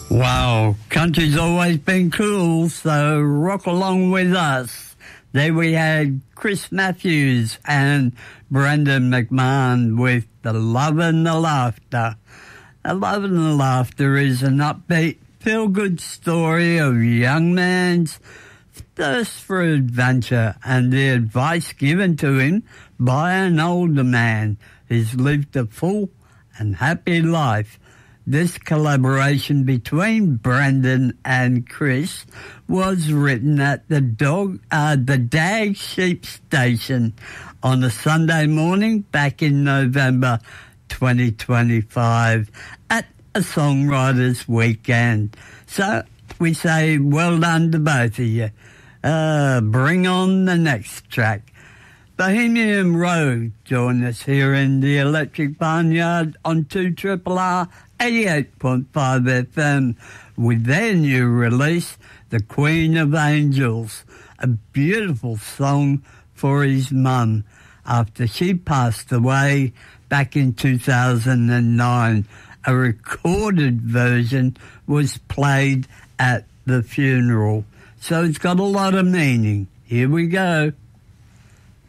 Wow, country's always been cool, so rock along with us. There we had Chris Matthews and Brendan McMahon with The Love and the Laughter. The Love and the Laughter is an upbeat, feel-good story of a young man's thirst for adventure and the advice given to him by an older man who's lived a full and happy life. This collaboration between Brendan and Chris was written at the Dag Sheep Station on a Sunday morning back in November 2025 at a songwriters weekend. So we say well done to both of you. Bring on the next track. Bohemian Road join us here in the Electric Barnyard on 2RRR 88.5 FM with their new release, The Queen of Angels, a beautiful song for his mum after she passed away back in 2009. A recorded version was played at the funeral, so it's got a lot of meaning. Here we go.